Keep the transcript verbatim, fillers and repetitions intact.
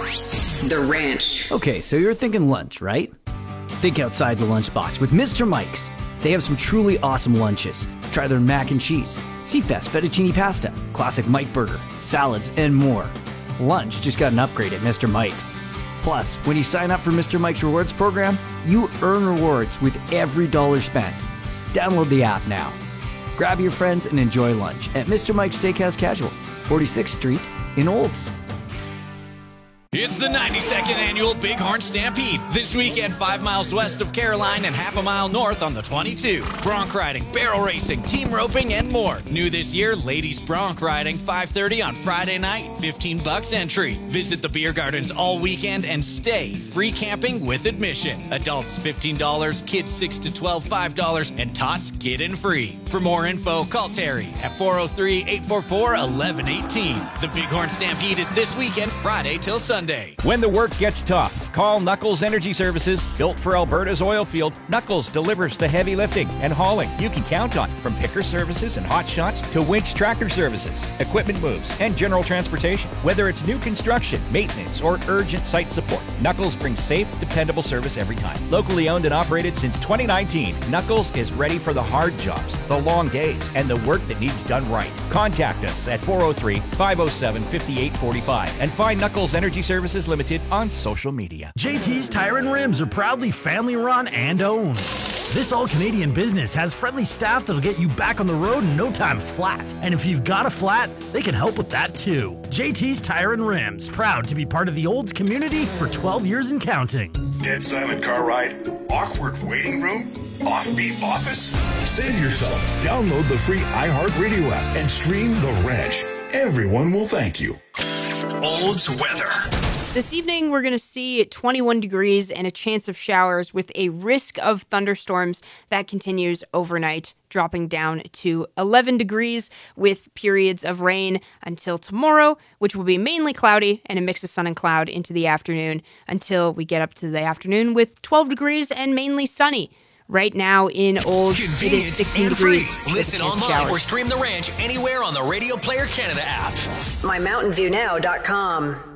The Ranch. Okay, so you're thinking lunch, right? Think outside the lunchbox with Mister Mike's. They have some truly awesome lunches. Try their mac and cheese, Seafest fettuccine pasta, classic Mike burger, salads, and more. Lunch just got an upgrade at Mister Mike's. Plus, when you sign up for Mister Mike's Rewards program, you earn rewards with every dollar spent. Download the app now. Grab your friends and enjoy lunch at Mister Mike's Steakhouse Casual, forty-sixth Street in Olds. It's the ninety-second Annual Bighorn Stampede. This weekend, five miles west of Caroline and half a mile north on the twenty-two. Bronc riding, barrel racing, team roping, and more. New this year, ladies bronc riding, five thirty on Friday night, fifteen bucks entry. Visit the beer gardens all weekend and stay. Free camping with admission. Adults fifteen dollars, kids six to twelve, five dollars, and tots get in free. For more info, call Terry at four oh three, eight four four, one one one eight. The Bighorn Stampede is this weekend, Friday till Sunday. When the work gets tough, call Knuckles Energy Services. Built for Alberta's oil field, Knuckles delivers the heavy lifting and hauling you can count on. From picker services and hot shots to winch tractor services, equipment moves, and general transportation. Whether it's new construction, maintenance, or urgent site support, Knuckles brings safe, dependable service every time. Locally owned and operated since twenty nineteen, Knuckles is ready for the hard jobs, the long days, and the work that needs done right. Contact us at four oh three, five oh seven, five eight four five and find Knuckles Energy Services Limited on social media. J T's Tire and Rims are proudly family run and owned. This all-Canadian business has friendly staff that'll get you back on the road in no time flat. And if you've got a flat, they can help with that too. J T's Tire and Rims, proud to be part of the Olds community for twelve years and counting. Dead silent car ride? Awkward waiting room? Offbeat office? Save yourself. Download the free iHeartRadio app and stream The Ranch. Everyone will thank you. Olds weather. This evening, we're going to see twenty-one degrees and a chance of showers with a risk of thunderstorms that continues overnight, dropping down to eleven degrees with periods of rain until tomorrow, which will be mainly cloudy and a mix of sun and cloud into the afternoon until we get up to the afternoon with twelve degrees and mainly sunny. Right now in Olds, it is sixteen degrees. Listen online or stream The Ranch anywhere on the Radio Player Canada app. my mountain view now dot com.